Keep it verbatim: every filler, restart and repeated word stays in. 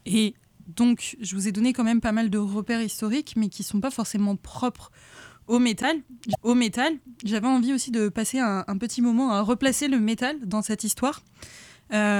Et donc, je vous ai donné quand même pas mal de repères historiques, mais qui ne sont pas forcément propres au métal. Au métal, j'avais envie aussi de passer un, un petit moment à replacer le métal dans cette histoire. Euh,